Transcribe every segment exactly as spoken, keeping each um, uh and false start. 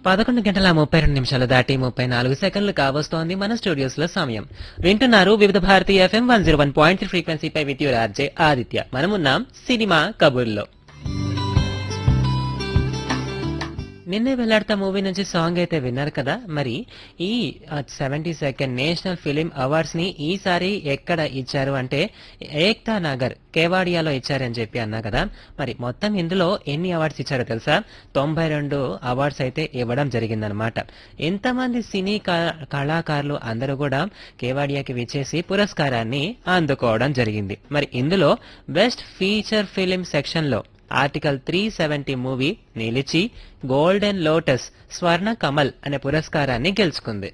పదకొండు గంటల ముప్పై రెండు నిమిషాలు దాటి ముప్పై నాలుగు సెకండ్లు కావస్తోంది మన స్టూడియోస్ లో సమయం. వింటున్నారు వివిధ Bharati FM one zero one point three ఫ్రీక్వెన్సీపై with your RJ Aditya. మనమున్నాం సినిమా కబుర్లో. నిన్నే వెళ్లాడతా మూవీ నుంచి సాంగ్ అయితే విన్నారు కదా. మరి ఈ seventy second national film awards ని ఈసారి ఎక్కడ ఇచ్చారు అంటే ఏక్తా నగర్ కేవాడియాలో ఇచ్చారని చెప్పి అన్నా కదా. మరి మొత్తం ఇందులో ఎన్ని అవార్డ్స్ ఇచ్చారో తెలుసా? తొంభై రెండు అవార్డ్స్ అయితే ఇవ్వడం జరిగిందనమాట. ఎంతమంది సినీ కళాకారులు అందరూ కూడా కేవాడియాకి విచ్చేసి పురస్కారాన్ని అందుకోవడం జరిగింది. మరి ఇందులో బెస్ట్ ఫీచర్ ఫిలిం సెక్షన్ లో ఆర్టికల్ త్రీ సెవెంటీ మూవీ నిలిచి గోల్డెన్ లోటస్ స్వర్ణ కమల్ అనే పురస్కారాన్ని గెలుచుకుంది.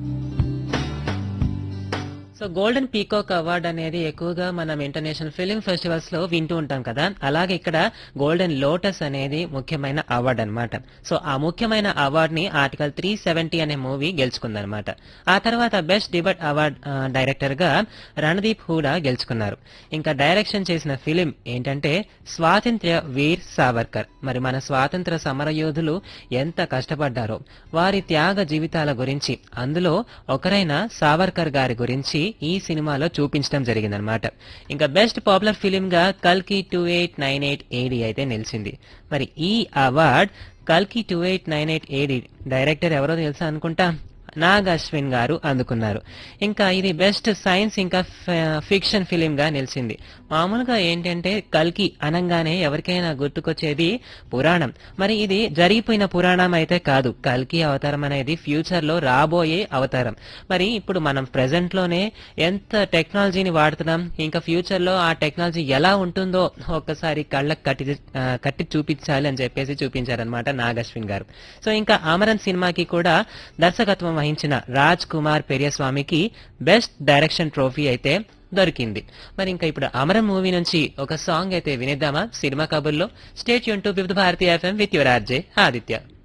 సో గోల్డెన్ పీకాక్ అవార్డ్ అనేది ఎక్కువగా మనం ఇంటర్నేషనల్ ఫిలిం ఫెస్టివల్స్ లో వింటూ ఉంటాం కదా. అలాగే ఇక్కడ గోల్డెన్ లోటస్ అనేది ముఖ్యమైన అవార్డు అనమాట. సో ఆ ముఖ్యమైన అవార్డ్ ని ఆర్టికల్ త్రీ సెవెంటీ అనే మూవీ గెలుచుకుందనమాట. ఆ తర్వాత బెస్ట్ డిబట్ అవార్డ్ డైరెక్టర్ గా రణదీప్ హూడా గెలుచుకున్నారు. ఇంకా డైరెక్షన్ చేసిన ఫిలిం ఏంటంటే స్వాతంత్ర్య వీర్ సావర్కర్. మరి మన స్వాతంత్ర సమరయోధులు ఎంత కష్టపడ్డారో, వారి త్యాగ జీవితాల గురించి, అందులో ఒకరైన సావర్కర్ గారి గురించి ఈ సినిమాలో చూపించడం జరిగిందనమాట. ఇంకా బెస్ట్ పాపులర్ ఫిలిం గా కల్కి two eight nine eight AD అయితే నిలిచింది. మరి ఈ అవార్డ్ కల్కి two eight nine eight AD director ఎవరో తెలుసా అనుకుంటా, నాగ్ అశ్విన్ గారు అందుకున్నారు. ఇంకా ఇది బెస్ట్ సైన్స్ ఇంకా ఫిక్షన్ ఫిలిం గా నిలిచింది. మామూలుగా ఏంటంటే కల్కి అనగానే ఎవరికైనా గుర్తుకొచ్చేది పురాణం. మరి ఇది జరిగిపోయిన పురాణం అయితే కాదు. కల్కి అవతారం అనేది ఫ్యూచర్ లో రాబోయే అవతారం. మరి ఇప్పుడు మనం ప్రెసెంట్ లోనే ఎంత టెక్నాలజీని వాడుతున్నాం, ఇంకా ఫ్యూచర్ లో ఆ టెక్నాలజీ ఎలా ఉంటుందో ఒక్కసారి కళ్ళకు కట్టి కట్టి చూపించాలి అని చెప్పేసి చూపించారనమాట నాగ్ అశ్విన్ గారు. సో ఇంకా అమరన్ సినిమాకి కూడా దర్శకత్వం వహించిన Raj Kumar పెరియస్వామికి best direction trophy అయితే దొరికింది. మరి ఇంకా ఇప్పుడు అమరం మూవీ నుంచి ఒక సాంగ్ అయితే వినేద్దామా సినిమా కబుర్లో. స్టేట్ యూన్ టు వివిధ Bharati FM with your RJ Aditya.